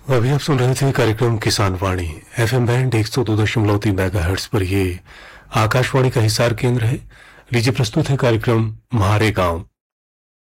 अभी आप सुन रहे थे कार्यक्रम किसान वाणी। एफएम बैंड 102.3 मेगाहर्ट्ज पर ये आकाशवाणी का हिसार केंद्र है। लीजिए प्रस्तुत है कार्यक्रम म्हारे गांव।